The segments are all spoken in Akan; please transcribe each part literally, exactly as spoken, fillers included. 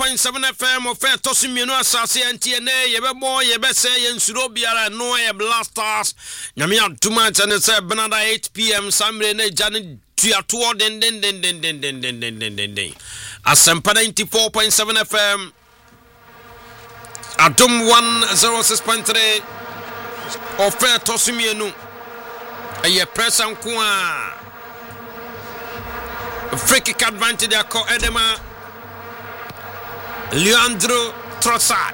point seven F M of Fair Tosimino Assassi and T N A, Yebebo, Yebese, and Surobiara, Noe, Blasters, Yamia Tumat, and it's Benada eight p m. Samre, Janet, Tiatua, den, den, den, den, den, den, den, den, den, den, den. Asempa ninety-four point seven F M, Adum one oh six point three, of Fair Tosimino, a ye press and Kwa. Free kick advantage there called Edema Leandro Trossard.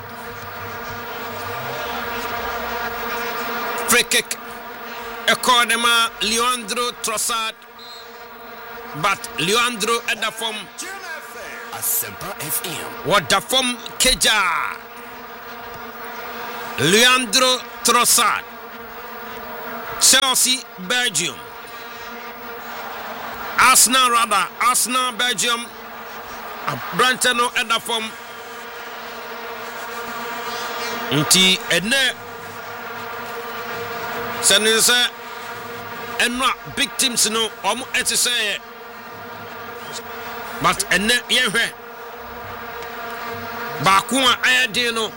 Free kick Edema Leandro Trossard. But Leandro at the form Asempa F M. What the form Keja Leandro Trossard. Chelsea, Belgium. Arsenal rather, Arsenal, Belgium, Brantano at the form. Nti ene sense enwa big teams no omo eti say but ene yehwe ba ko a ayade no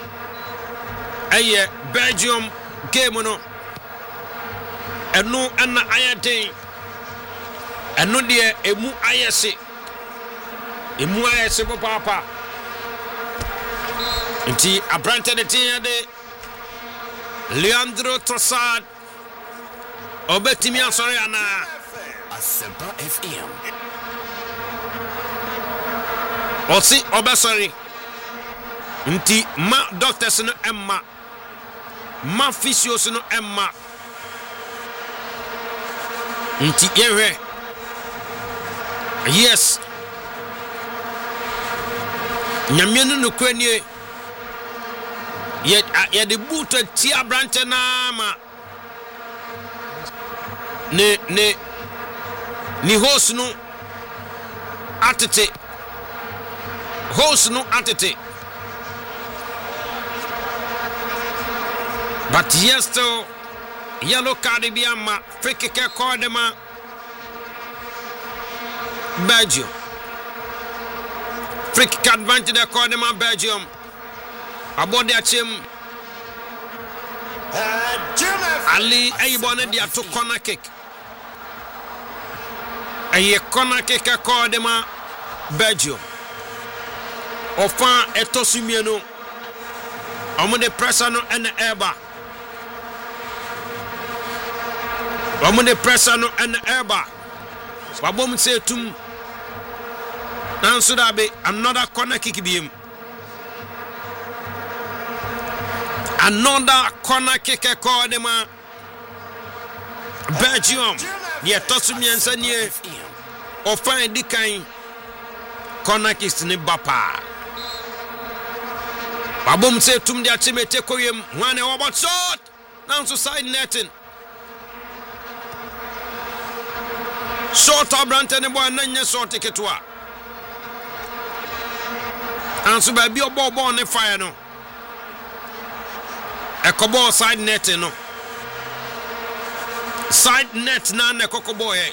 aye Belgium game no eno ana ayade eno de emu ayese emu ayese papa nti abrante de tin de Leandro Trossard obetimi asori ana Asempa F M. osi obesori nti ma doctors no emma ma physios no emma nti yewe yes nyamienu no kwanie ye ye de buto ti abrante na ma ne ne ni host no atete host no atete but yes to yellow card bi ama free kick call dem Belgium. Free kick advantage they call them Belgium. About their team. Ali Aibone dia to corner kick. A corner kick call them Belgium. Ofa Etosumieno. Omo de pressure no and Eba. Omo de pressure no and Eba. Wabom say tum. Nanso da be another corner kick bi him. Another corner kick call them Belgium. Ye tosumi ensanie o fan di kan corner kicks ni bapa. Wabom say tum dia chimete koyem one e about shot. Nanso side netting. Short abrante ne boy nanye short ketwa. Anso ba bi obo obo ne fire no. E kobo side net no. Side net na ne kokobo e.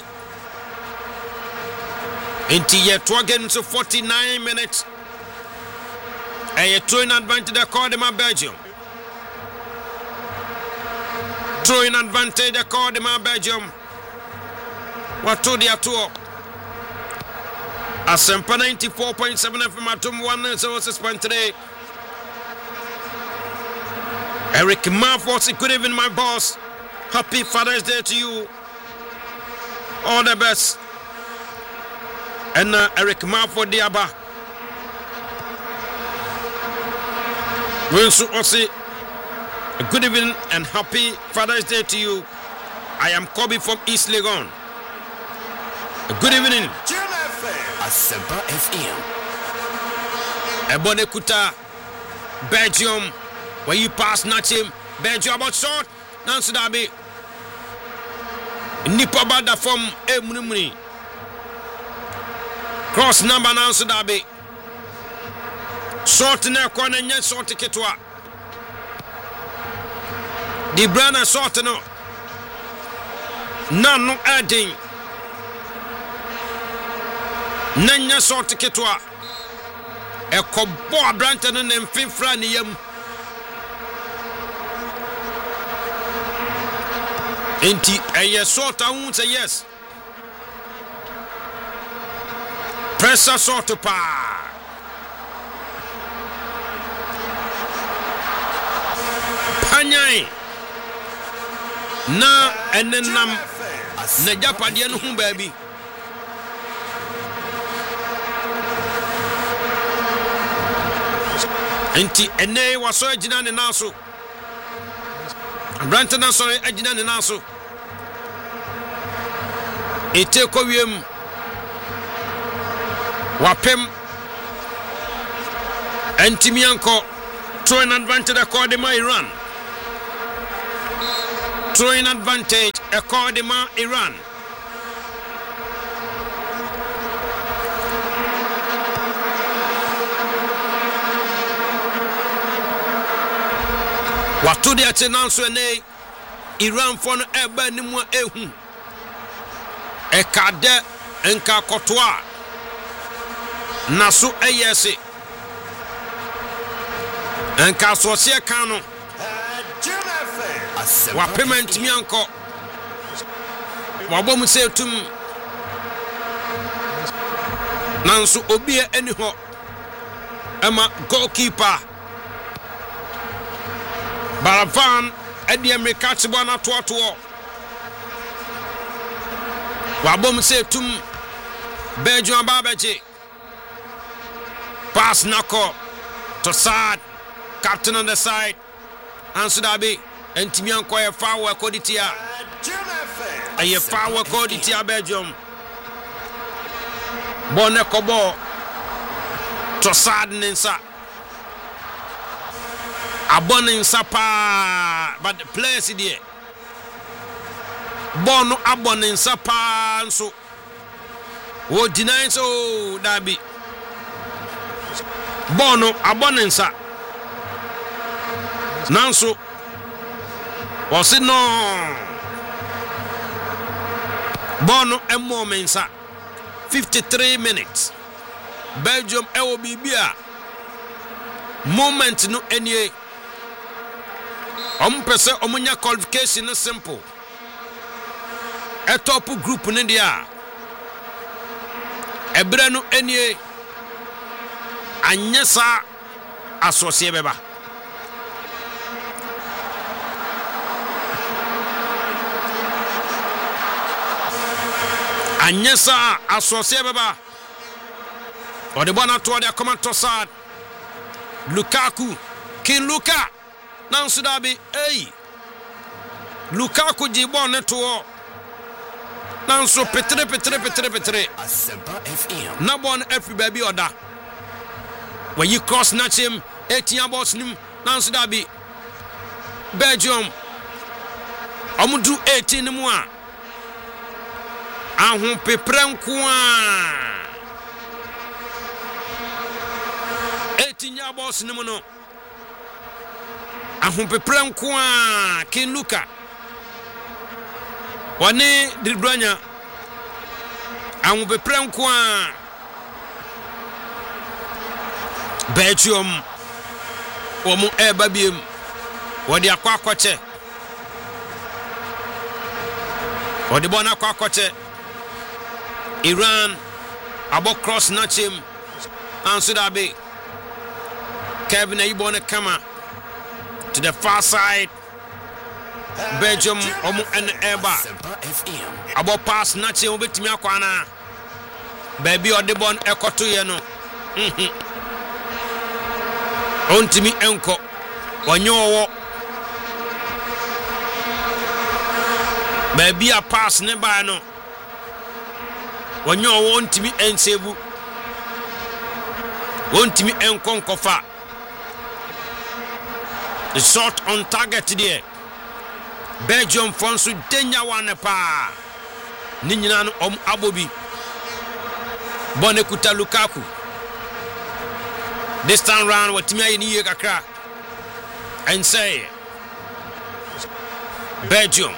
Inti ye to again to forty-nine minutes. E ye throwing advantage the call them Belgium. Throwing advantage the call them Belgium. What to the tour? Asempa ninety-four point seven F M Atom one oh six point three. Eric Marford, good evening, my boss. Happy Father's Day to you. All the best. And uh, Eric Marford Diaba. Wilson Ossi, good evening and happy Father's Day to you. I am Kobe from East Legon. Good evening. Asempa F M. Ebone Kuta, Belgium. When you pass Nachim, Belgium about short. Nancy Dabi. Nipa bada from Emunimuni. Cross number Nancy Dabi. Short in a corner, yet short ketwa. The brand is short no. None no adding. Nanya short ketwa. ɛkɔbɔ abrante no ne mfimfra ne yam enti ɛyɛ sort a hu sɛ yes pressure sort pa panyan na ɛnenam na japadeɛ no ho baabi enti ɛnɛ wasɔ agyina ne naso abrante na sɔre agyina ne naso ete kɔwiem wapem antimi anko throwing advantage according to Iran throwing advantage according to Iran watu de ate nanso ene Iran fo no eba ni mu ehu ekade enka kotoa naso eyese enka so se kan no wa payment mi anko wa bom se tum nanso obi eni ho ema goalkeeper Baravan edi America tibo na toato wa bom se tum Belgium babaji pass nako to Sad captain on the side answer dabi entimi anko e foul koditia aye foul koditia Belgium bonne kobo to Sad ninsa abonin sapa but the players there bono abonin sapa nso wo deny so dabi bono abonin sa nanso wose no bono emo mensa fifty-three minutes Belgium e wo bibia moment no enie Om pese omunya qualification is simple. A top group in India. Ebrano enye anyesa associate beba. Anyesa associate beba. Or the bona to their command to Sad. Lukaku, King Luka. Nansu dabi, hey, Lukaku jibon neto. Nansu petre petre petre petre. Nabon every baby order. When you cross snatch him, eighteen boss him. Nansu dabi, Belgium. Amudu eighteen mois. Ahun pepren kwa. eighteen boss him no. Ahumpeprem kwa King Luka wane Dribranya ahumpeprem kwa Belgium omu eba biem wodi akwa akwache wodi bona akwa akwache Iran abo cross nachim ansudabe Kevin Ayibone kama to the far side. Belgium omu en eba abo pass nachi obetimi akwana baby odebon ekoto ye no mhm ontimi enko onyowo baby a pass ne ba no onyowo ontimi ensebu ontimi enko nkofa. The shot on target there. Belgium fonsu denya wane pa. Ninyina no om abobi. Bone kuta Lukaku. This time round watimi aye ni ye kakra. And say Belgium.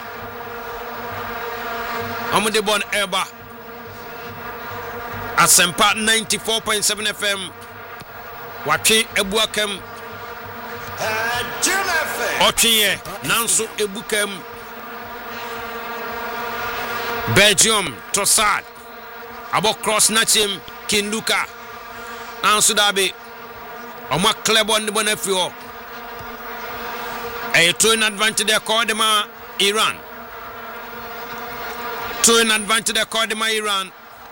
Omo de bon eba. Asempa ninety-four point seven F M. watwe ebuakam otwe nanso ebukam Belgium Trossard abo cross nachim Kinduka nanso dabe oma Clebon de Bonafio a two-in advantage de Cordema Iran two-in advantage de Cordema Iran.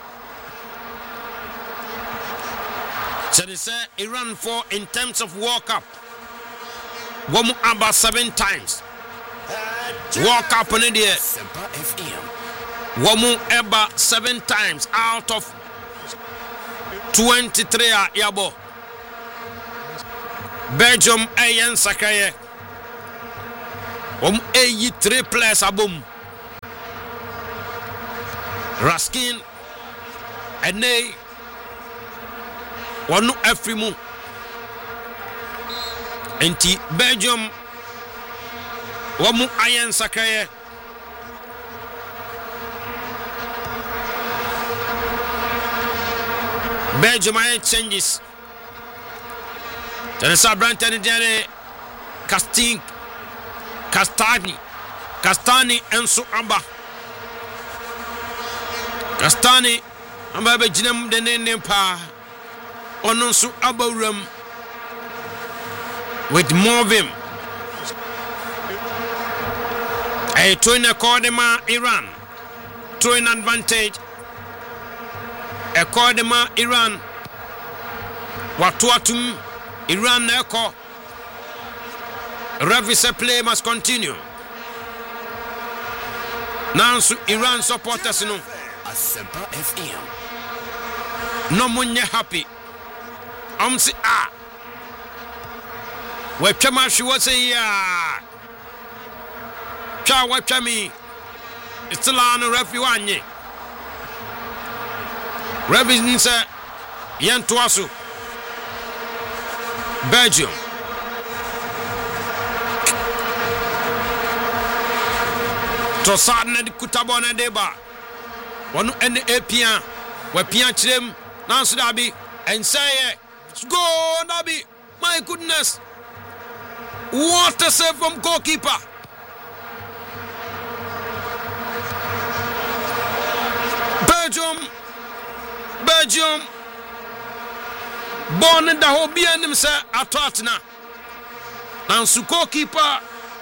So they say Iran for in terms of World Cup Womu about seven times World Cup in India Womu ever seven times out of twenty-three yabo Belgium ayen sakaye Womu eighty-three players abum Raskin ene wonu afrimu enti Belgium womu ayen sakaye Belgium ayen changes Tenesa Branton diane Casting Castani Castani enso amba Castani amba be jinem de ne pa Ononsu Abauram with more vim. A twin Cordema Iran. Twin advantage. A Cordema Iran. Watuatum Iran Echo. Ravisa play must continue. Now Iran supporters no. Asempa F M. No money happy. I'm say ah. Wepchama she was say ya. Cha wepchami. It's la no refi wanye. Revi say yen toasu. Belgium. Trossard na kutabo na deba. Wonu ene epia. Wepia chirem nanso dabi and say go Nabi, my goodness. What a save from goalkeeper. Belgium, Belgium. Born in the hobby and himself at Tottenham. And so goalkeeper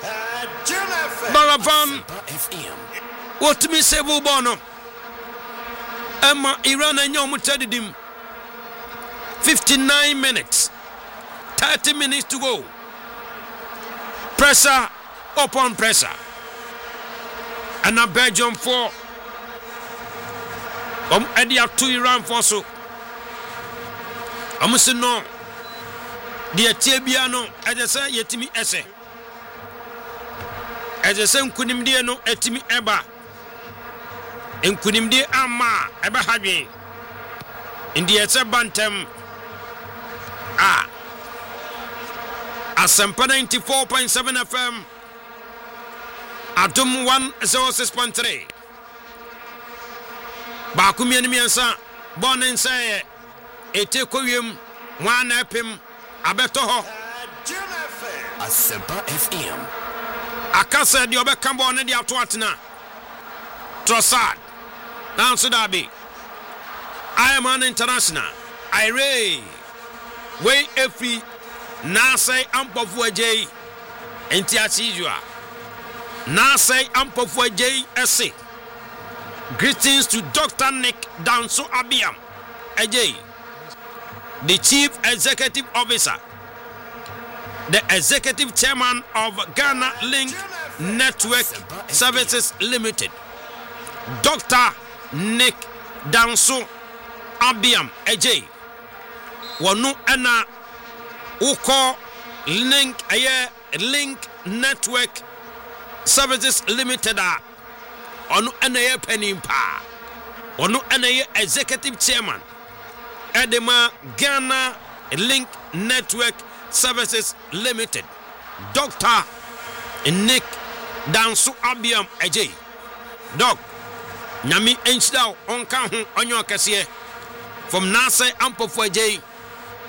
Baravan. What me say Bono? Emma Iran and Yom Tedidim. fifty-nine minutes, thirty minutes to go. Pressure upon pressure. And now Belgium four. Um, Eddie have two Iran for so. I'm saying no. The Etibiano, as I say, Yetimi Esse. As I say, Kunimdiano, Etimi Eba. In Kunimdi Ama, Eba Habi. In the Etse Bantam. Ah, Asempa ninety-four point seven F M, Adum one oh six point three. Bakumi enimiansa, born in say, ete koyem, one epim, abeto ho. Asempa F M. Akasa di obekambo one di atoatena. Trossard, Nansu Dabi. I am an international. Ire. Way every Nasai Ampofua J Entiasijua Nasai Ampofua J S A. Greetings to Doctor Nick Danso Abiam A J, the Chief Executive Officer, the Executive Chairman of Ghana Link Network Services Limited, Doctor Nick Danso Abiam A J. Wanu ana uko link aye link network services limited a onu ana ye penimpa onu ana ye executive chairman edema Ghana Link Network Services Limited, Doctor Nick Danso Abiam Ajay. Doc Nyami Enchidao onka ho onyo kese from Nasa Ampofo Ajay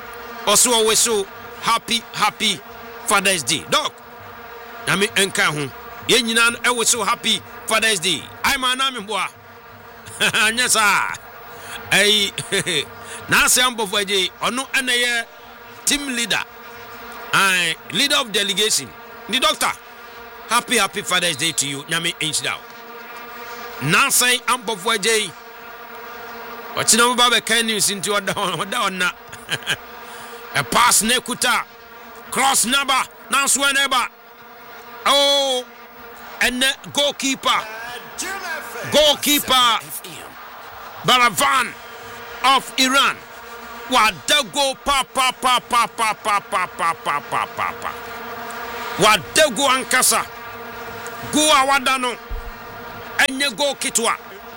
also whistle happy happy Father's Day. Dog. I mean enka ho. Ye nyina e whistle happy Father's Day. I ma na me boa. Anya sa. Ai na se ambofo aje ono ene ye team leader. I leader of delegation. The doctor. Happy happy Father's Day to you. Nyame enchida. Na say ambofo aje. Wachina mo baba kan news into oda oda na. A pass nekuta. Cross number. Now sweneba. Oh, and the goalkeeper. Goalkeeper. Baravan of Iran. Wadago pa pa pa pa pa pa pa pa pa pa pa pa. Wadago ankasa. Goa wadano. Enye go kitwa.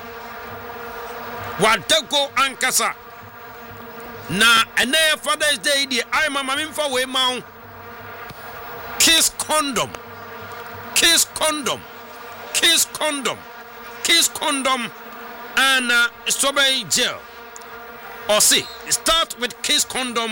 Wadago ankasa. Na ene Father's Day di ay mama mimfa we maun. Kiss condom. Kiss condom. Kiss condom. Kiss condom and uh, strawberry gel. Or see, start with Kiss condom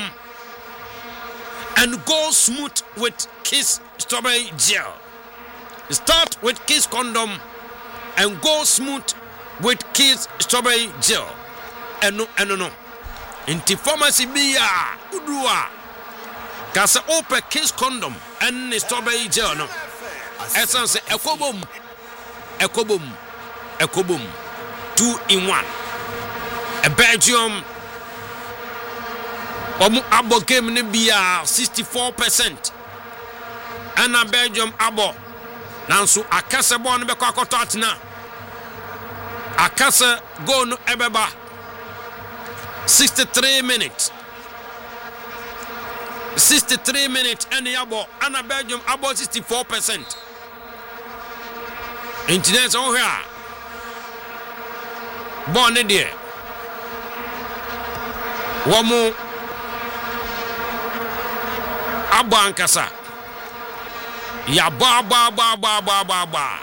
and go smooth with Kiss strawberry gel. Start with Kiss condom and go smooth with Kiss strawberry gel. And no, and no, no. Inti pharmacy biya udua. Kasa open Kiss condom and strawberry gel no. Essence ekobom, ekobom, ekobom. Two in one. A Belgium. Omu abo game ni biya sixty-four percent. And a Belgium abo. Nansu akase bon be kwa kotatina. Akase go no ebeba. sixty-three minutes. sixty-three minutes and abo and a Belgium abo sixty-four percent. Internet on here. Born in there. One more. Abba Ankasa. Ya ba ba ba ba ba ba ba.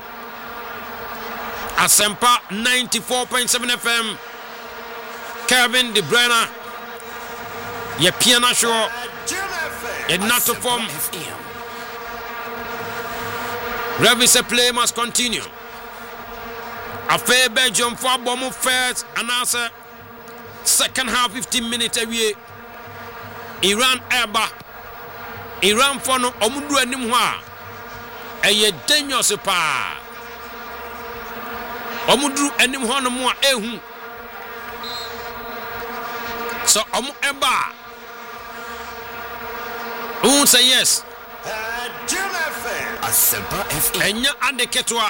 Asempa ninety-four point seven F M. Kevin De Bruyne. Ya piano show. Ya not to form. Revis play must continue. A fair Belgium for Bomo first and answer second half fifteen minutes away. Iran Eba. Iran for no Omudu Animwa. A ye dangerous pa. Omudu Animwa no more ehu. So Omu Eba. Who say yes? Enya ade ketwa.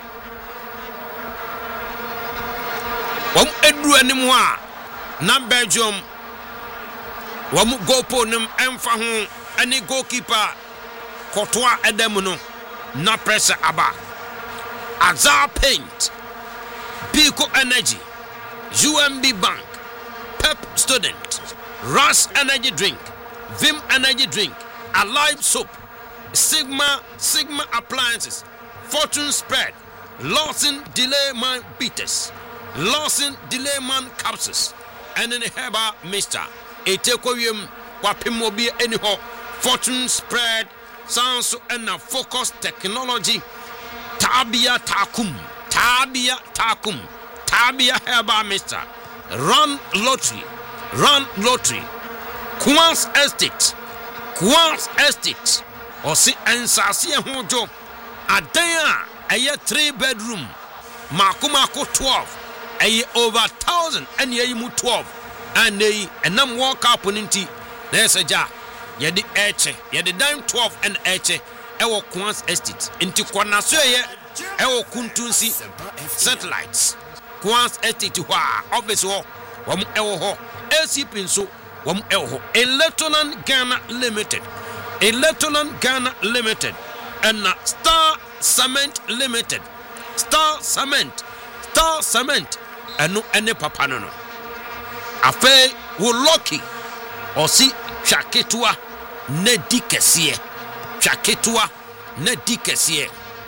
Wam edu anim a na Belgium wam goalpole nim emfa ho ani goalkeeper Courtois edem no na pressure aba. Azar Paint, Pico Energy, U M B Bank, Pep Student, Rush Energy Drink, Vim Energy Drink, Alive Soap, Sigma Sigma Appliances, Fortune Spread, Lawson Delay Man Beaters, Lawson Delay Man Capsules, and in Heba Mister Etekoyum Wapimobi anyhow, Fortune Spread, Sansu and Focus Technology, Tabia Takum, Tabia Takum, Tabia Heba Mister Run Lottery, Run Lottery, Quans Estate, Quans Estate. Or see ensasi hojo adan a ye three bedroom makumako twelve a ye over thousand and ye mu twelve and they and nam walk up on inti there's a ja ye di eche ye di dime twelve and eche ewo Quans Estate inti kwana so ye ewo kuntunsi satellites Quans Estate hwa office ho wam ewo ho A C P nso wam ewo ho Electoland Ghana Limited, Electoland Ghana Limited, and uh, Star Cement Limited, Star Cement, Star Cement, and no any papa no no. Afe wo lucky or see Chaketua ne dikesie, Chaketua ne dikesie.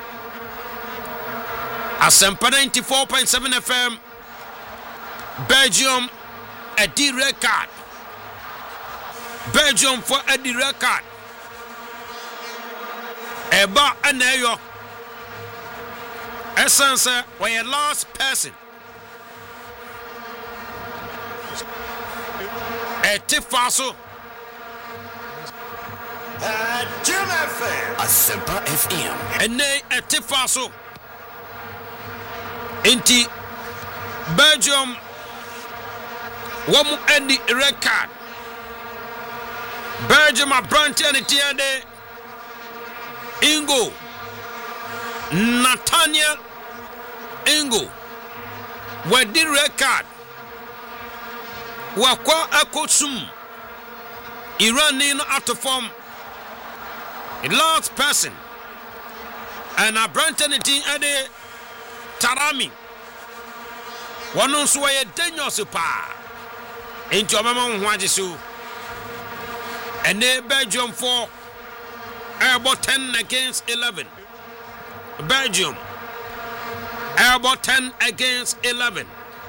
Asempa ninety-four point seven F M, Belgium, a D red card. Belgium for a di record eba anayo essence we last person e tifaso Jim F M Asempa F M ene e tifaso inti Belgium wamu edi record Belgium a branch and tiende Ingo Nathaniel Ingo we di record wakwa akosum Iran in out of form a last person and a branch and tiende Tarami one so ye dangerous pa into mama hwajisu and they Belgium for about ten against eleven. Belgium about ten against eleven.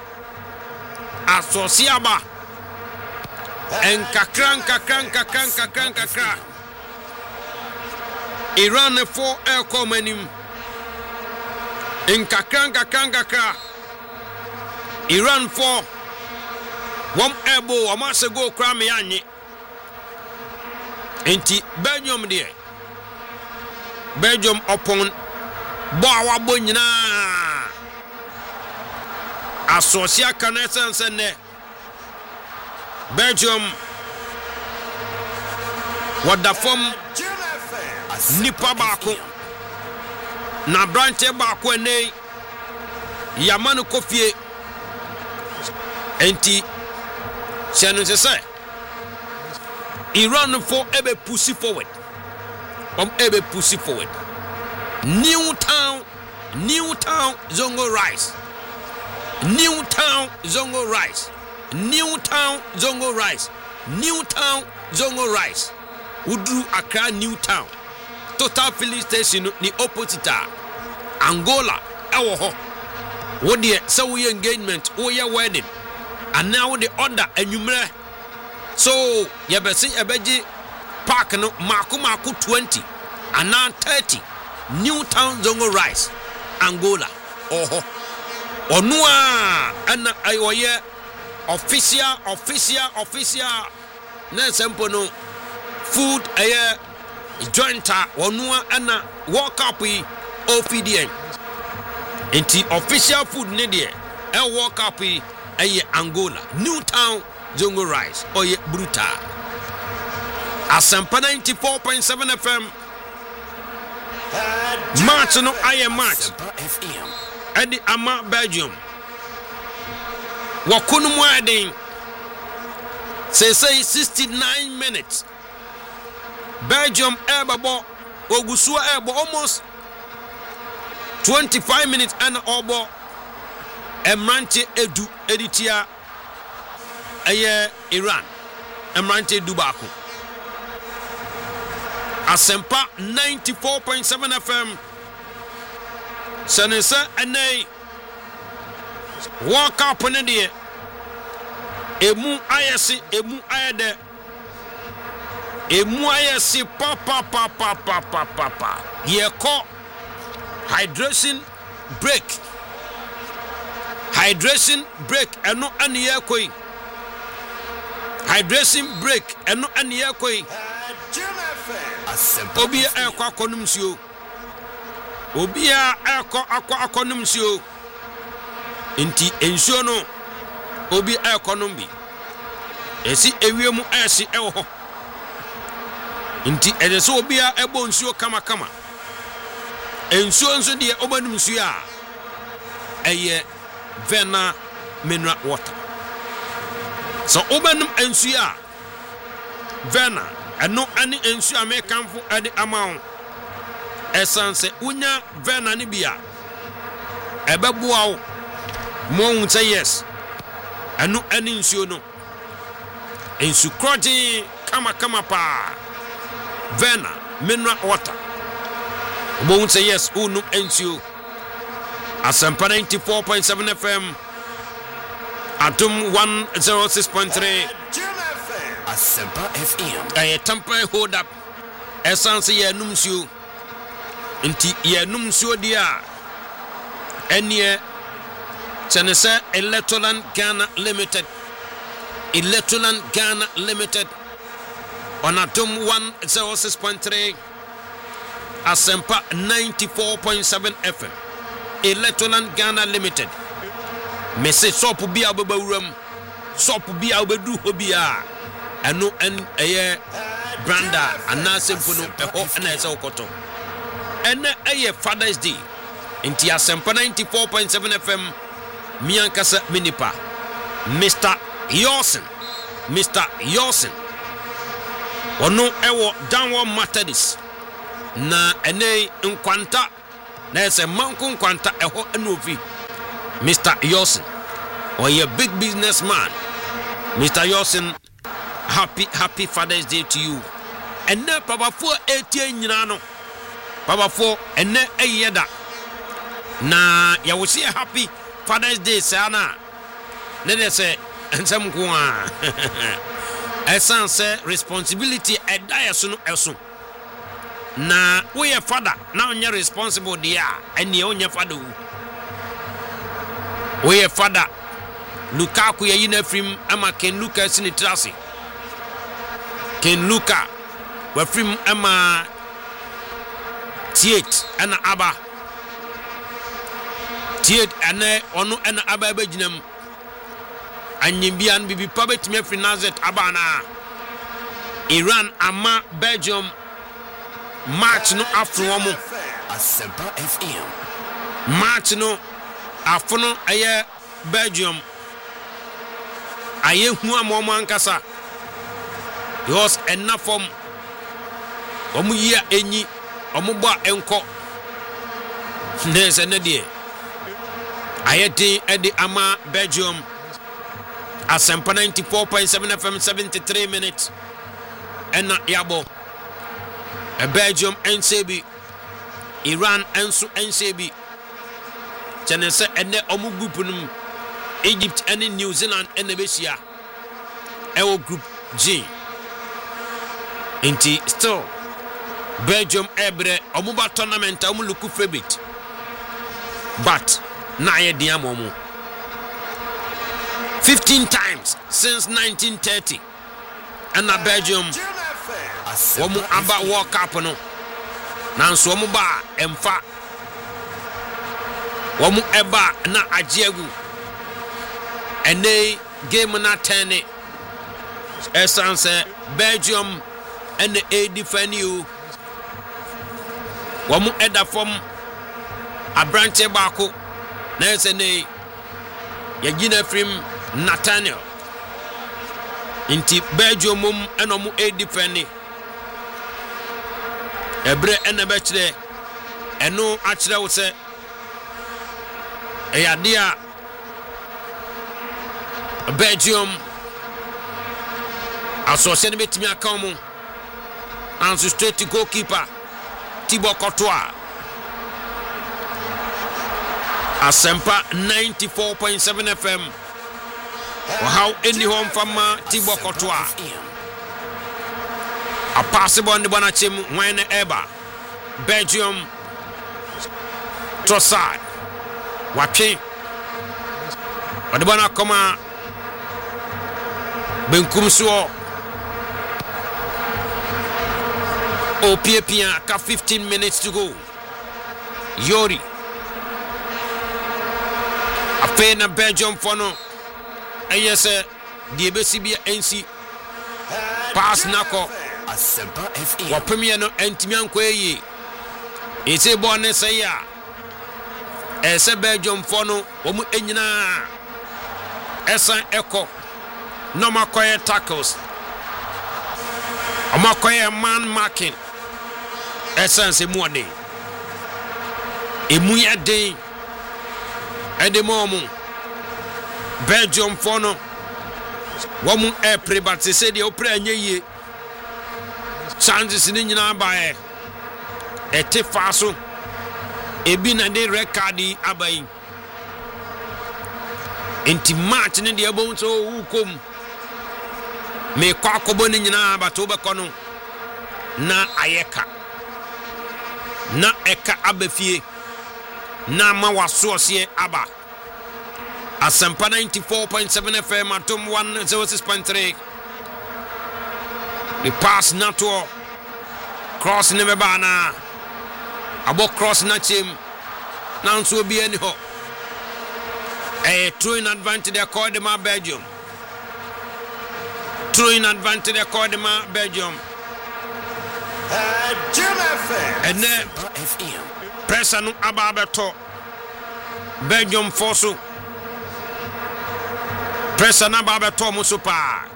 Asosiaba and kakran kakran kakran kakran kakran. Iran for air commanding in kakran kakran kakran. Iran for one elbow a mass ago cramiani. Enti Belgium there. Belgium upon Bawa Bunyana Asocia Canessence and Belgium what the form Nipa Bako Na Brante Bako ne Yamanu Kofie Enti Sianu say Iran for ebe pussy forward. Um ebe pussy forward. Newtown, Newtown Zongo Rise. Newtown Zongo Rise. Newtown Zongo Rise. Newtown Zongo Rise. Udru Accra Newtown. Total filling station ni opposite Angola. Ewo ho. Wo de so we engagement, wo ye wedding. And now the order enumere. So, yabesi ebeji park no maku maku twenty and now thirty Newtown Zongo Rise Angola oho onua ana ayoye official official official na sempo no food aye jointa onua ana walk up yi ofidien enti official food ne de e walk up yi aye Angola Newtown Zongo Rise oye brutal Asempa ninety-four point seven F M match no aye match Edi ama Belgium wakunu muadin say say sixty-nine minutes Belgium ebabo ogusuwa ebo almost twenty-five minutes and obo emranche edu editia aye Iran emranche dubako Asempa ninety-four point seven F M Senesa ene walk up ne de emu ayesi emu ayede emu ayesi pa pa pa pa pa pa pa pa ye ko hydration break hydration break eno ane ye koi hydration break eno ane ye koi Obi akwa konum sio Obi akwa akwa akonum sio Inti ensuo no Obi akonum bi Esi ewiemu esi ewo ho Inti edeso obi a ebo nsuo kama kama Ensuo nso de obanum nsuo a eye Vena mineral water So obanum ensuo a Vena eno ani ensu amekanfo ade amawo esanse unya Vena ni bia ebeboa wo mo say yes eno ani ensu no ensu kroji kama kama pa Vena mineral water mo say yes unu ensu Asempa ninety-four point seven F M Atum one oh six point three Asempa F M. A temporary hold up. Essence ye numsio. Inti ye numsio dia. Enye Chenese Electoral Ghana Limited. Electoral Ghana Limited. On Atom one oh six point three. Asempa ninety-four point seven F M. Electoral Ghana Limited. Mese sopu bia obewuram. Sopu bia obedu hobia. Eno en eye branda anasem no eho na ese okoto. Ene eye Father's Day. Inti Asempa ninety-four point seven F M. Miankasa Minipa. Mister Yosin. Mister Yosin. Ono ewo Downward Methodist. Na ene nkwanta na ese manku nkwanta eho enofi. Mister Yosin. Or a big businessman. Mister Yosin, happy happy Father's Day to you. And ne papa fo etie nyina no. Papa fo ene eyeda. Na ya wo say happy Father's Day sana. Ne de say ensem ko a. Esan say responsibility edaya so no eso. Na we your father na onye responsible dia ene onye father wu. We your father Lukaku ya yina film ama Ken Luka sini trasi. Ken Luka wa film ama Tiet ana aba. Tiet ana onu ana aba aba jinam. Anyimbian bibi pabet me free Nazet aba na. Iran ama Belgium match no afro mo. Asempa F M. Match no afono aye Belgium. Aye hu amomo ankasa. Because enough from omu yia enyi omu ba enko. Nese ne die. Aye tin edi ama Belgium. Asempa ninety-four point seven F M seventy-three minutes. Ena yabo. A Belgium N C B. Iran ensu N C B. Chenese ene omu group num. Egypt and New Zealand and Nebesia. Ewo group G. Inti still Belgium ebre omuba tournament omu luku febit. But na ye diamomu. fifteen times since nineteen thirty. And na Belgium womu aba World Cup no. Nanso womu ba emfa. Womu eba na ajiegu. Ene game na ten essence Belgium and a defend you. Wamu eda from Abrante Bako na ene yagina from Nathaniel. Inti Belgium mum enomu a defend. Ebre ene bechre eno achre wo se eyadia Belgium associated with me account and straight to goalkeeper Thibaut Courtois. Asempa ninety-four point seven F M. How any home from Thibaut Courtois. A possible on the Bonachim when ever Belgium Trossard watching on the Bonacoma Benkum suo O P P ka fifteen minutes to go. Yori Afe na Belgium for no ayese die besi bia N C pass nako Asempa F M. Wa premier no entimi anko eyi ese bo ne say ya ese Belgium for no omu enyina esan eko no makoye tackles. Amakoye man marking. Essence more day. Emu ya day. Ede momu. Belgium for no. Womu e pre but se say the opre anye ye. Chances ni nyina ba e. E te faso. Ebi na de record abai. Enti match ni de abon so ukom. me kwa kobo ni nyina bato be kono na ayeka na eka abefie na ma wasoose aba Asempa ninety-four point seven F M atom one oh six point three. The pass nato cross ne bana abo cross na chim na nso obi ani ho eh throwing advantage they call them Belgium throwing advantage they call them Belgium uh, Jim F M and then pressure no aba beto Belgium force pressure na aba beto mo so pa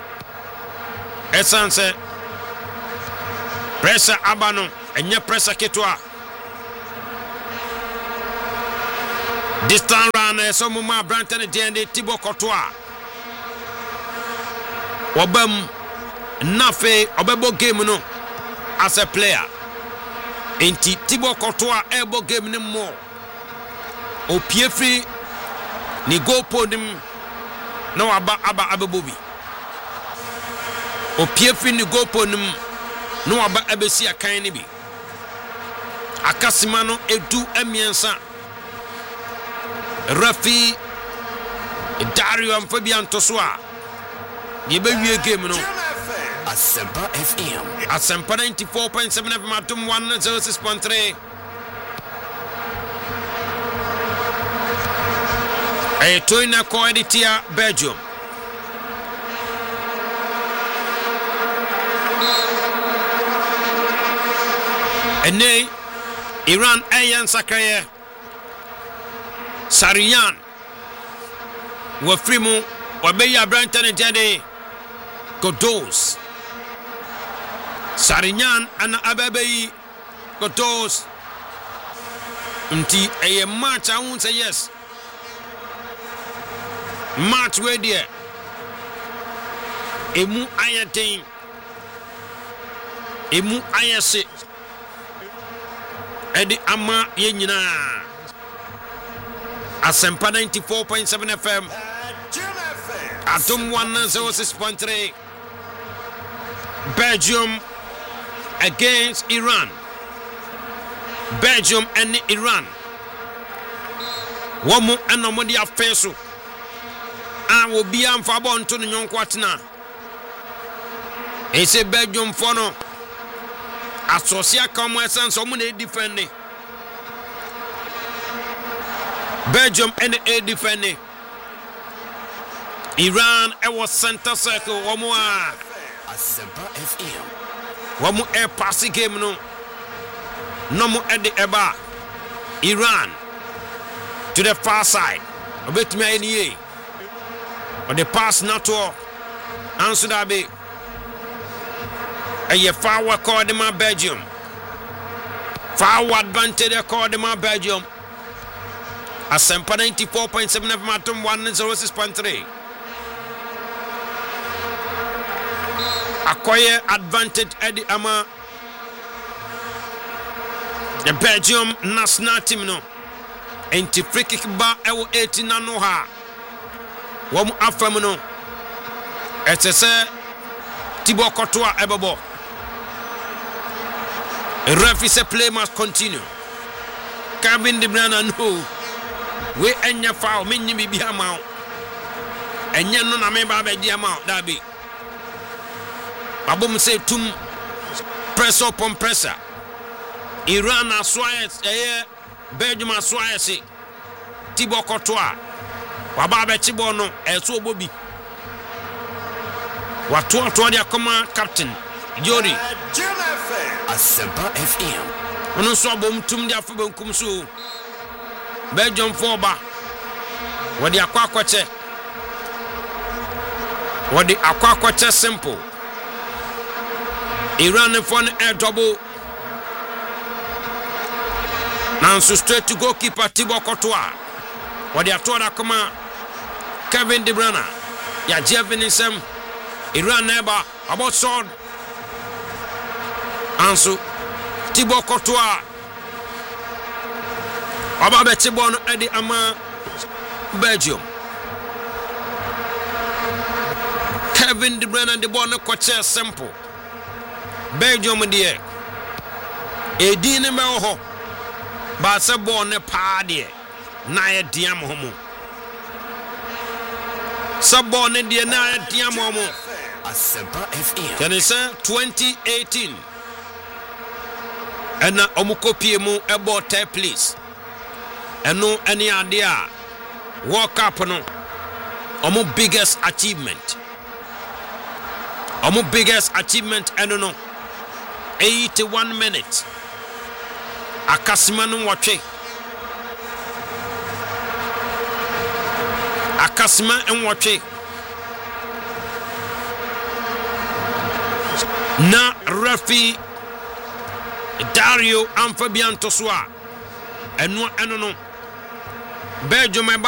essence pressure aba no enye pressure ketwa this time round so mo ma Branton de Thibaut Courtois obam nafe obebo game no as a player enti Thibaut Courtois ebo game no mo o pie free ni goal podim no aba aba abebobi o pie free ni goal podim no aba abesi akan ni bi akasima no edu emiensa Rafi Dario Amphibian Toswa Yebe wie game no Asempa F M Asempa ninety-four point seven F M atum one oh six point three. A toina coeditia Belgium Ene Iran Ayan Sakaye Sariyan Wafrimu Wabeya Branton Jade Godos Sariyan ana Ababeyi Godos Nti a match I won't say yes match where there Emu Ayatin Emu Ayase Edi Ama Yenyina Asempa ninety-four point seven F M Atom one oh six point three. Belgium against Iran. Belgium and Iran. Womu anomodi afeso. A will be am for bon to nyon kwatna. Ese Belgium fono. Asosia come essence omu na defend. Belgium and a defending. Iran it was center circle. One more. Asempa F M. One more air passing game no. No more at the eba. Iran to the far side. A bit me any. Or the pass not to answer that be. And ye forward call them Belgium. Forward advantage they call them Belgium. Asempa ninety-four point seven F M atom one oh six point three. Acquire advantage at the ama. The Belgium national team no. Enti free kick ba ewo eighteen na no ha. Wom afam no. Etese Thibaut Courtois ebebo. Referee say play must continue. Kevin De Bruyne no. We enya foul me nyi bi ama enya no na me ba ba di ama da bi abom say tum press up on pressure Iran aswaya eh Belgium aswaya se Thibaut Courtois wa ba ba chibo no eso obobi watu watu dia koma captain Jori Asempa F M ono so abom tum dia fa bankum so Belgium for ba wadi akwa akwache wadi akwa akwache simple Iran for air double now so straight to goalkeeper Thibaut Courtois wadi atoda kama Kevin De Bruyne ya Jevinisem Iran neba about sword Ansu Thibaut Courtois Aba betibon edi ama Belgium. Kevin Kevin De Bruyne and the ball no quite simple. Belgium dear. Edi ne me ho. Ba se ball ne pa dear. Na ye diam homo. Se ball ne dear na ye diam homo. Asempa F M. Can you say twenty eighteen? And na omukopie mu e ball third place. Eno any idea. World Cup no. Omo biggest achievement. Omo biggest achievement eno no. eighty-one minutes. Akasima no watwe. Akasima en watwe. Na refi Dario Amfabian Toswa. Eno eno no. Belgium